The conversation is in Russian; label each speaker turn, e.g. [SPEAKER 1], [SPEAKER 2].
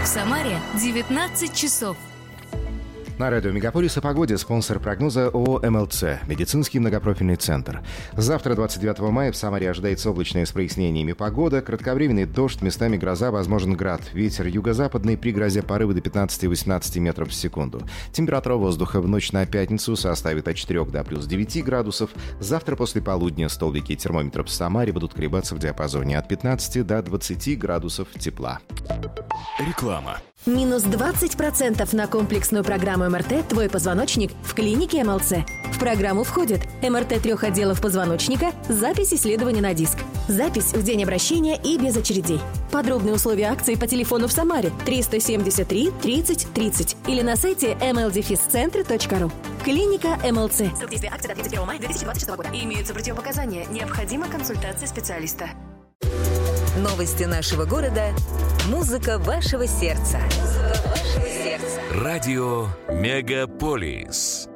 [SPEAKER 1] Самаре 19 часов.
[SPEAKER 2] На радио «Мегаполис» о погоде. Спонсор прогноза ООО «МЛЦ» – медицинский многопрофильный центр. Завтра, 29 мая, в Самаре ожидается облачная с прояснениями погода. Кратковременный дождь, местами гроза, возможен град. Ветер юго-западный, при грозе порывы до 15-18 метров в секунду. Температура воздуха в ночь на пятницу составит от 4 до плюс 9 градусов. Завтра после полудня столбики термометров в Самаре будут колебаться в диапазоне от 15 до 20 градусов тепла.
[SPEAKER 3] Реклама.
[SPEAKER 4] Минус 20% на комплексную программу МРТ «Твой позвоночник» в клинике МЛЦ. В программу входит МРТ 3 отделов позвоночника, запись исследования на диск, запись в день обращения и без очередей. Подробные условия акции по телефону в Самаре 373 30 30 или на сайте mldefiscentre.ru. Клиника МЛЦ. Срок действия акции до 31 мая 2026 года. Имеются противопоказания. Необходима консультация специалиста.
[SPEAKER 5] Новости нашего города. Музыка вашего сердца.
[SPEAKER 3] Радио «Мегаполис».